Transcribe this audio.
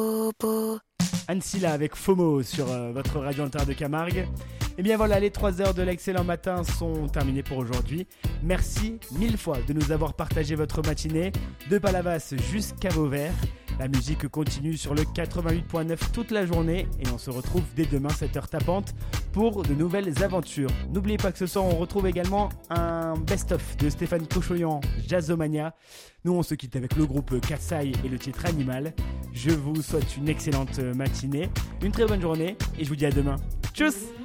Ancilla avec FOMO sur votre radio Altar de Camargue. Et bien voilà, les 3 heures de l'excellent matin sont terminées pour aujourd'hui. Merci 1000 fois de nous avoir partagé votre matinée, de Palavas jusqu'à Vauvert. La musique continue sur le 88.9 toute la journée et on se retrouve dès demain 7h tapante pour de nouvelles aventures. N'oubliez pas que ce soir on retrouve également un best-of de Stéphane Cochoyan, Jazzomania. Nous on se quitte avec le groupe Katsai et le titre Animal. Je vous souhaite une excellente matinée, une très bonne journée et je vous dis à demain. Tchuss!